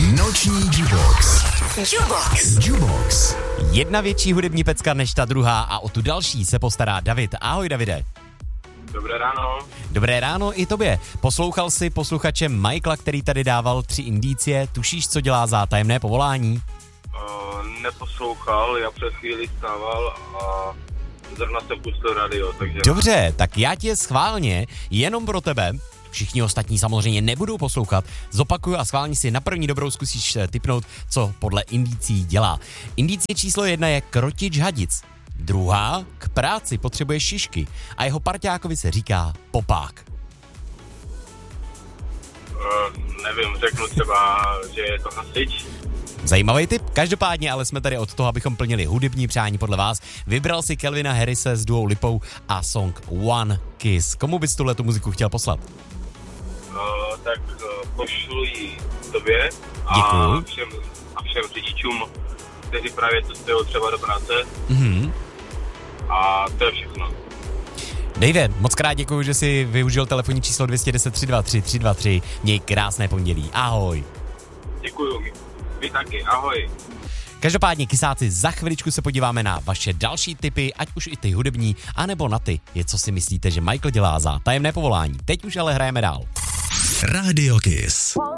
Noční Jukebox. Jedna větší hudební pecka než ta druhá a o tu další se postará David. Ahoj, Davide. Dobré ráno. Dobré ráno i tobě. Poslouchal jsi posluchače Michaela, který tady dával 3 indicie. Tušíš, co dělá za tajemné povolání? Neposlouchal, já před chvíli stával a zrovna jsem pustil radio, takže... Dobře, tak já ti schválně, jenom pro tebe, všichni ostatní samozřejmě nebudou poslouchat, zopakuju a schválně si na první dobrou zkusíš tipnout, co podle indicí dělá. Indicie číslo 1 je krotič hadic. Druhá, k práci potřebuje šišky a jeho parťákovi se říká popák. Nevím, řeknu třeba, že je to hasič. Zajímavý tip, každopádně ale jsme tady od toho, abychom plnili hudební přání podle vás. Vybral si Calvina Harrise s duou Lipou a song One Kiss. Komu bys tuhletu muziku chtěl poslat? Tak pošlu ji tobě Děkuju. a všem řidičům, kteří právě cestují třeba do práce. A to je všechno. Dave, moc krát děkuju, že jsi využil telefonní číslo 210 323 323. Měj krásné pondělí. Ahoj. Děkuju. Vy taky. Ahoj. Každopádně, kysáci, za chviličku se podíváme na vaše další tipy, ať už i ty hudební, anebo na ty, co si myslíte, že Michael dělá za tajemné povolání. Teď už ale hrajeme dál. Radio Kiss.